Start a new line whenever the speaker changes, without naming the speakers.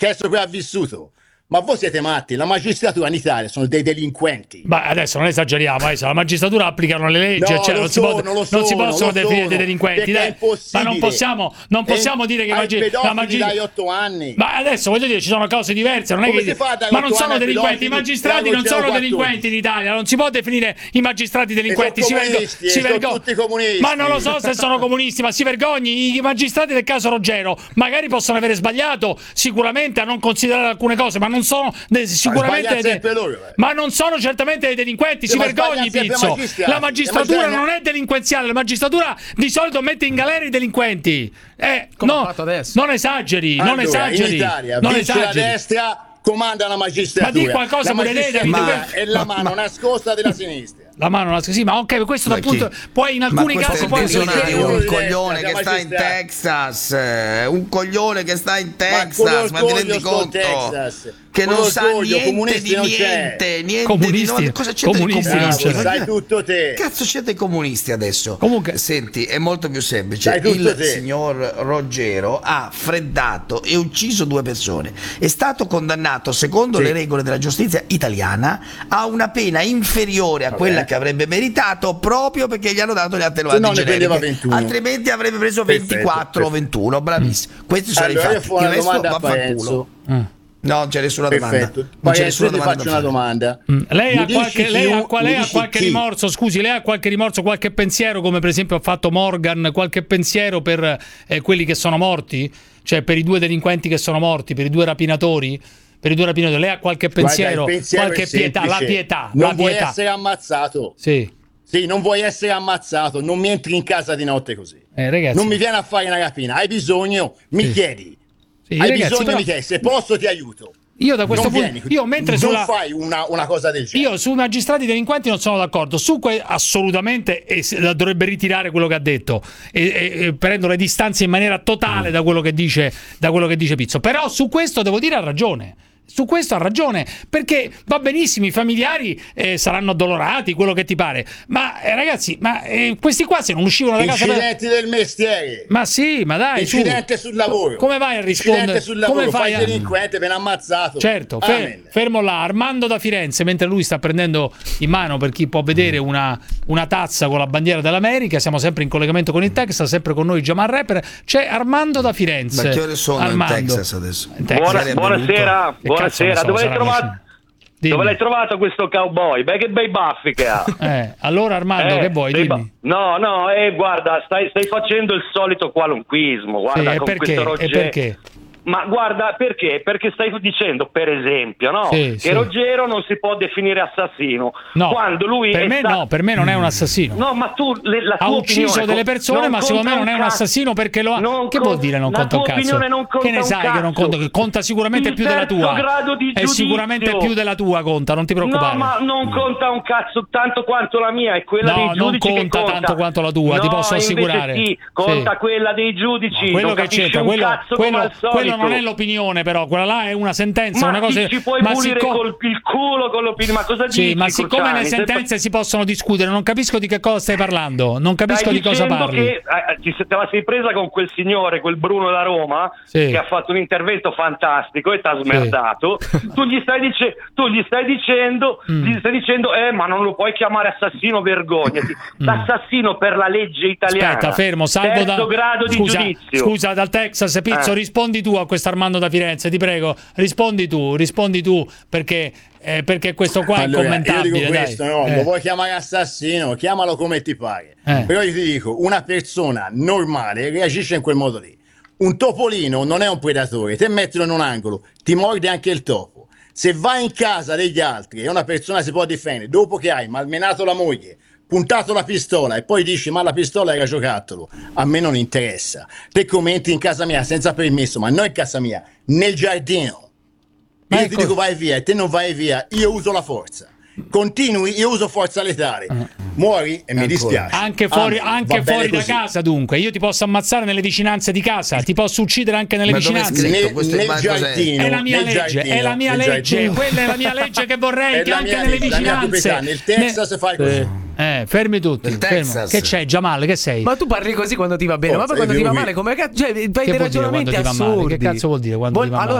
che è sopravvissuto. Ma voi siete matti, la magistratura in Italia sono dei delinquenti.
Ma adesso non esageriamo, la magistratura applicano le leggi,
No,
non si possono definire dei delinquenti.
Dai.
Ma non possiamo dire che
la magistratura dai 8 anni.
Ma adesso voglio dire, ci sono cose diverse, non è che ma non sono delinquenti, i magistrati non sono delinquenti in Italia, non si può definire i magistrati delinquenti,
sono tutti comunisti.
Ma non lo so se sono comunisti, ma si vergogni, i magistrati del caso Roggero magari possono avere sbagliato sicuramente a non considerare alcune cose, ma non sono sicuramente ma non sono certamente dei delinquenti, si vergogni Pizzo. La magistratura non è delinquenziale, la magistratura di solito mette in galera i delinquenti. No, non esageri,
allora,
non esageri.
In Italia
non
vince la destra, comanda la magistratura.
Ma di qualcosa pure lei,
è la mano nascosta della sinistra.
La mano nascosta, sì, ma ok, questo dal punto poi in alcuni casi
poi un coglione che sta in Texas, ma ti rendi conto che non sa niente di niente,
comunisti,
cosa c'è comunisti?
Sai tutto te.
Cazzo siete comunisti adesso?
Comunque,
senti, è molto più semplice. Il signor Roggero ha freddato e ucciso 2 persone. È stato condannato secondo le regole della giustizia italiana a una pena inferiore a quella che avrebbe meritato proprio perché gli hanno dato le attenuanti generiche, altrimenti avrebbe preso 24 o 21. Bravissimo. Questi sono i fatti. Il resto vaffanculo. No, c'è nessuna domanda.
Non c'è nessuna domanda. Faccio una domanda.
Lei ha qualche rimorso? Scusi, lei ha qualche rimorso, qualche pensiero, come per esempio ha fatto Morgan, qualche pensiero per quelli che sono morti? Cioè per i 2 delinquenti che sono morti, per i 2 rapinatori? Per i 2 rapinatori, lei ha qualche pensiero, qualche pietà? La pietà.
Non vuoi essere ammazzato?
Sì,
non vuoi essere ammazzato, non mi entri in casa di notte così.
Ragazzi,
non mi vieni a fare una rapina, hai bisogno, mi chiedi. Hai bisogno, mi chiedi, se posso ti aiuto.
Io da questo punto
non fai una cosa del genere.
Io sui magistrati delinquenti non sono d'accordo, assolutamente dovrebbe ritirare quello che ha detto e prendo le distanze in maniera totale da quello che dice Pizzo. Però su questo devo dire ha ragione. Su questo ha ragione, perché va benissimo, i familiari saranno addolorati, quello che ti pare, ma ragazzi, questi qua se non uscivano da casa...
Incidenti del mestiere.
Ma sì, ma dai,
incidente sul lavoro.
Come vai a rispondere?
Incidente sul lavoro, come fai delinquente, ben ammazzato.
Certo, fermo là, Armando da Firenze, mentre lui sta prendendo in mano, per chi può vedere, una tazza con la bandiera dell'America, siamo sempre in collegamento con il Texas, sempre con noi Jamal Rapper, c'è Armando da Firenze.
Ma che ore sono
Armando.
in Texas adesso?
Buonasera. Buonasera, dove l'hai trovato questo cowboy? Beh, che bei baffi che ha.
Allora Armando, che vuoi? Dimmi.
No, guarda, stai facendo il solito qualunquismo, guarda, con questo Roggero.
E perché?
Ma guarda, perché? Perché stai dicendo, per esempio, no? Che Roggero non si può definire assassino.
No,
quando lui
per me non è un assassino.
No, ma tu la tua
ha ucciso delle persone, ma secondo me non è un assassino perché lo ha. Che vuol dire non conta un cazzo? Che ne sai che non conta? Conta sicuramente più della tua. È sicuramente più della tua, conta, non ti preoccupare.
No, ma non conta un cazzo tanto quanto la mia, è quella dei giudici.
Non conta tanto quanto la tua, ti posso assicurare.
Sì, conta quella dei giudici.
Quello che c'entra, quello non è l'opinione, però quella là è una sentenza, una cosa.
Ci puoi pulire il culo con l'opinione, ma cosa dici?
Sì, ma siccome le sentenze si possono discutere, non capisco di che cosa stai parlando, non capisco di cosa parli.
Che te la sei presa con quel signore, quel Bruno da Roma, che ha fatto un intervento fantastico e t'ha smerdato. Tu gli stai dicendo, ma non lo puoi chiamare assassino, vergognati. L'assassino per la legge italiana.
Aspetta, fermo, salvo
terzo grado di giudizio.
Scusa, dal Texas, Pizzo, rispondi tu a questo Armando da Firenze, ti prego, rispondi tu, perché questo qua è commentabile.
Io dico questo, lo vuoi chiamare assassino, chiamalo come ti pare. Però io ti dico, una persona normale reagisce in quel modo lì. Un topolino non è un predatore, te mettilo in un angolo, ti morde anche il topo. Se vai in casa degli altri e una persona si può difendere dopo che hai malmenato la moglie, puntato la pistola e poi dici ma la pistola era giocattolo, a me non interessa. Te commenti in casa mia senza permesso, ma non in casa mia, nel giardino. Io ti dico vai via e te non vai via, io uso la forza. Continui, io uso forza letale. Muori e mi dispiace.
Anche fuori da casa, dunque. Io ti posso ammazzare nelle vicinanze di casa, ti posso uccidere anche nelle vicinanze.
Nel giardino.
È la mia legge, è la mia legge. Quella è la mia legge che vorrei che anche nelle vicinanze.
Nel Texas fai così.
Fermi tutti. Che c'è, Jamal? Che sei?
Ma tu parli così quando ti va bene, ma poi quando ti va male, come cazzo? Cioè, fai dei ragionamenti assurdi.
Che cazzo vuol dire quando ti va male?